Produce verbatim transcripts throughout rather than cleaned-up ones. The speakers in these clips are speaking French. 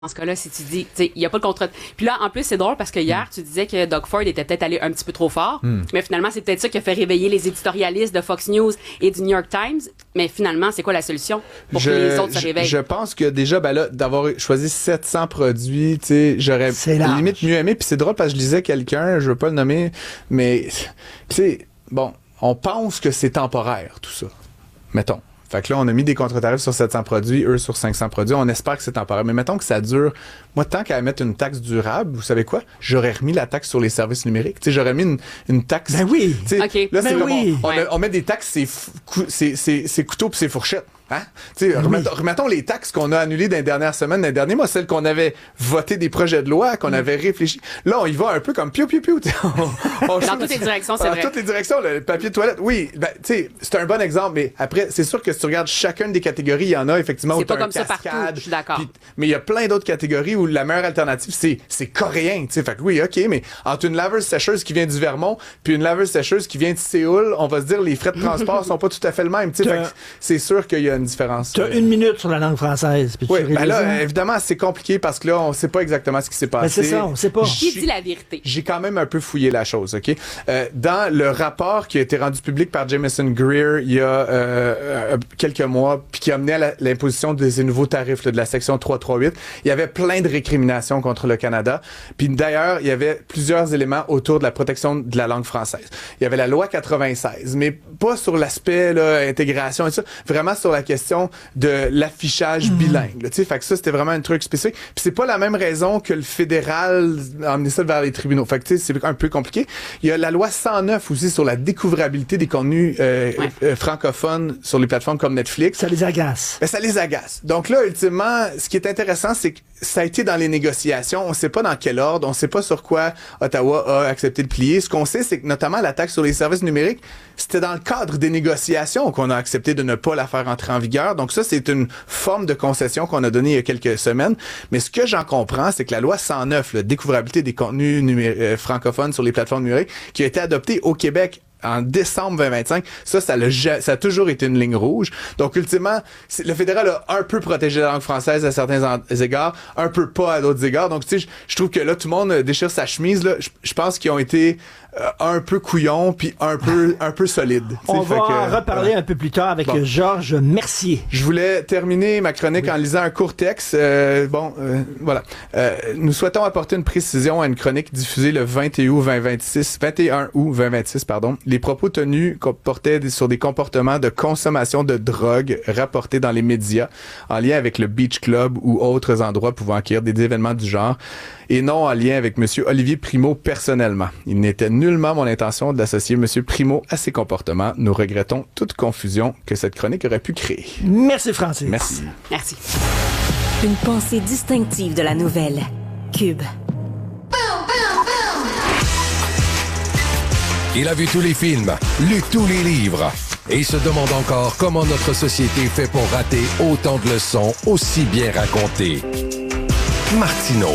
dans ce cas-là, si tu dis, tu sais, il n'y a pas de contre... Puis là, en plus, c'est drôle parce que hier, tu disais que Doug Ford était peut-être allé un petit peu trop fort, mm. mais finalement, c'est peut-être ça qui a fait réveiller les éditorialistes de Fox News et du New York Times. Mais finalement, c'est quoi la solution pour je, que les autres se réveillent? Je pense que déjà, ben là, d'avoir choisi sept cents produits, tu sais, j'aurais limite mieux aimé. Puis c'est drôle parce que je lisais quelqu'un, je veux pas le nommer, mais, tu sais, bon, on pense que c'est temporaire, tout ça. Mettons. Fait que là, on a mis des contre-tarifs sur sept cents produits, eux sur cinq cents produits. On espère que c'est temporaire. Mais mettons que ça dure. Moi, tant qu'à mettre une taxe durable, vous savez quoi? J'aurais remis la taxe sur les services numériques. Tu sais, j'aurais mis une, une taxe. Ben oui! Okay. Là, ben c'est oui. on, on, ouais. on met des taxes, c'est, c'est, c'est, c'est couteaux pis c'est fourchettes. Hein? Ben remettons, oui. remettons les taxes qu'on a annulées dans les dernières semaines, dans les derniers mois, celles qu'on avait voté des projets de loi, qu'on mm. avait réfléchi. Là, on y va un peu comme piou piou piou. On, on dans toutes les directions, c'est dans vrai. Dans toutes les directions, le papier de toilette. Oui, ben, tu sais, c'est un bon exemple, mais après, c'est sûr que si tu regardes chacune des catégories, il y en a effectivement c'est où pas t'as comme un ça cascade, partout, je suis d'accord. Pis, mais il y a plein d'autres catégories où la meilleure alternative, c'est, c'est coréen, tu sais. Fait que oui, OK, mais entre une laveuse sécheuse qui vient du Vermont puis une laveuse sécheuse qui vient de Séoul, on va se dire les frais de transport sont pas tout à fait le même, tu sais. Fait que c'est sûr qu'il y a une différence. T'as une minute sur la langue française. Oui, ben là, évidemment, c'est compliqué parce que là, on sait pas exactement ce qui s'est passé. Ben c'est ça, on sait pas. Qui dit la vérité? J'ai quand même un peu fouillé la chose, OK? Euh, dans le rapport qui a été rendu public par Jameson Greer il y a euh, quelques mois, puis qui a mené à la, l'imposition de ces nouveaux tarifs là, de la section trois cent trente-huit, il y avait plein de récriminations contre le Canada. Puis d'ailleurs, il y avait plusieurs éléments autour de la protection de la langue française. Il y avait la loi quatre-vingt-seize, mais pas sur l'aspect là, intégration et ça, vraiment sur la question de l'affichage mmh. bilingue. Tu sais, fait que ça, c'était vraiment un truc spécifique. Puis c'est pas la même raison que le fédéral a amené ça vers les tribunaux. Fait que tu sais, c'est un peu compliqué. Il y a la loi cent neuf aussi sur la découvrabilité des contenus euh, ouais. euh, francophones sur les plateformes comme Netflix. Ça les agace. Ben, ça les agace. Donc là, ultimement, ce qui est intéressant, c'est que ça a été dans les négociations. On sait pas dans quel ordre. On sait pas sur quoi Ottawa a accepté de plier. Ce qu'on sait, c'est que notamment la taxe sur les services numériques, c'était dans le cadre des négociations qu'on a accepté de ne pas la faire entrer en vigueur. Donc ça, c'est une forme de concession qu'on a donnée il y a quelques semaines. Mais ce que j'en comprends, c'est que la loi cent neuf, la découvrabilité des contenus numé- euh, francophones sur les plateformes numériques, qui a été adoptée au Québec en décembre vingt vingt-cinq, ça, ça, le, ça a toujours été une ligne rouge. Donc, ultimement, le fédéral a un peu protégé la langue française à certains en, égards, un peu pas à d'autres égards. Donc, tu sais, je trouve que là, tout le monde déchire sa chemise. Là, je pense qu'ils ont été euh, un peu couillons puis un peu, un peu solides. On va que, en reparler voilà. un peu plus tard avec bon. Georges Mercier. Je voulais terminer ma chronique oui. en lisant un court texte. Euh, bon, euh, voilà. Euh, nous souhaitons apporter une précision à une chronique diffusée le vingt et un août vingt vingt-six, vingt et un août vingt vingt-six, pardon. Les propos tenus portaient sur des comportements de consommation de drogue rapportés dans les médias en lien avec le Beach Club ou autres endroits pouvant accueillir des événements du genre et non en lien avec M. Olivier Primo personnellement. Il n'était nullement mon intention d'associer M. Primo à ces comportements. Nous regrettons toute confusion que cette chronique aurait pu créer. Merci Francis. Merci. Merci. Une pensée distinctive de la nouvelle. Cube. Il a vu tous les films, lu tous les livres et il se demande encore comment notre société fait pour rater autant de leçons aussi bien racontées. Martineau.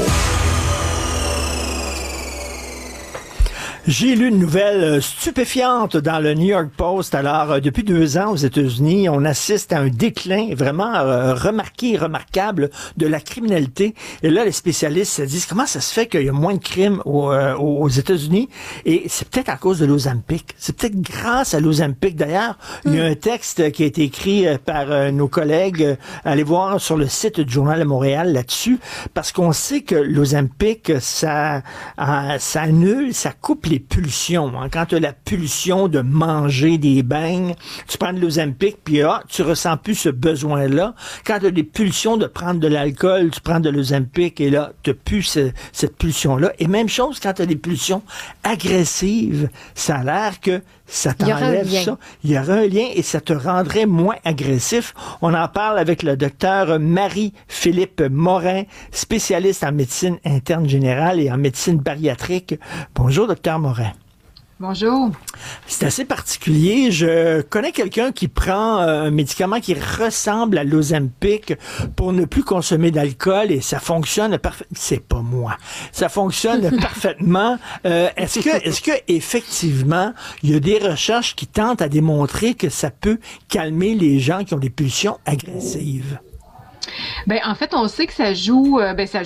J'ai lu une nouvelle stupéfiante dans le New York Post. Alors, euh, depuis deux ans aux États-Unis, on assiste à un déclin vraiment euh, remarqué, remarquable de la criminalité. Et là, les spécialistes se disent comment ça se fait qu'il y a moins de crimes aux, euh, aux États-Unis. Et c'est peut-être à cause de l'Ozempic. C'est peut-être grâce à l'Ozempic. D'ailleurs, mm. il y a un texte qui a été écrit par euh, nos collègues. Allez voir sur le site du Journal de Montréal là-dessus, parce qu'on sait que l'Ozempic, ça, euh, ça annule, ça coupe les pulsions. Hein. Quand tu as la pulsion de manger des beignes, tu prends de l'Ozempic, puis ah, tu ressens plus ce besoin-là. Quand tu as des pulsions de prendre de l'alcool, tu prends de l'Ozempic, et là, tu n'as plus ce, cette pulsion-là. Et même chose quand tu as des pulsions agressives, ça a l'air que ça t'enlève ça. Il y aurait un lien et ça te rendrait moins agressif. On en parle avec le docteur Marie-Philippe Morin, spécialiste en médecine interne générale et en médecine bariatrique. Bonjour, docteur Morin. Bonjour. C'est assez particulier. Je connais quelqu'un qui prend un médicament qui ressemble à l'Ozempic pour ne plus consommer d'alcool et ça fonctionne parfaitement. C'est pas moi. Ça fonctionne parfaitement. Euh, est-ce que, est-ce que effectivement, il y a des recherches qui tentent à démontrer que ça peut calmer les gens qui ont des pulsions agressives? Ben en fait, on sait que ça joue, euh, ben ça